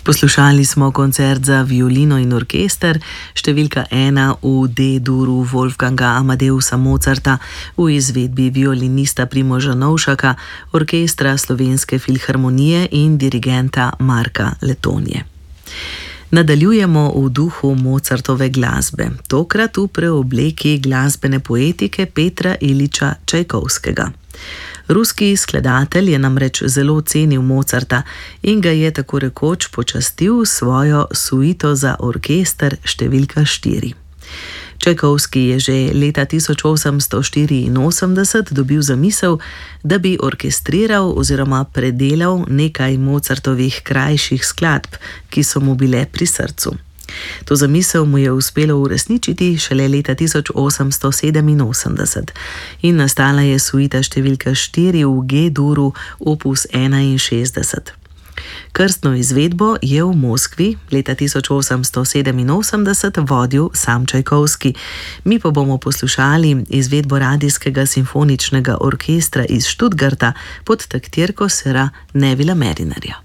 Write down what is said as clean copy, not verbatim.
Poslušali smo koncert za violino in orkester, številka 1 v D-duru Wolfganga Amadeusa Mozarta v izvedbi violinista Primoža Novšaka, orkestra Slovenske filharmonije in dirigenta Marka Letonje. Nadaljujemo v duhu Mozartove glasbe, tokrat v preobleki glasbene poetike Petra Iljiča Čajkovskega. Ruski skladatelj je namreč zelo cenil Mozarta in ga je tako rekoč počastil svojo suito za orkester številka 4. Čajkovski je že leta 1884 dobil zamisel, da bi orkestriral oziroma predelal nekaj Mozartovih krajših skladb, ki so mu bile pri srcu. To zamisel mu je uspelo uresničiti šele leta 1887 in nastala je suita številka 4 v G-duru opus 61. Krstno izvedbo je v Moskvi leta 1887 vodil sam Čajkovski. Mi pa bomo poslušali izvedbo Radijskega simfoničnega orkestra iz Stuttgarta pod taktirko sira Nevilla Marinerja.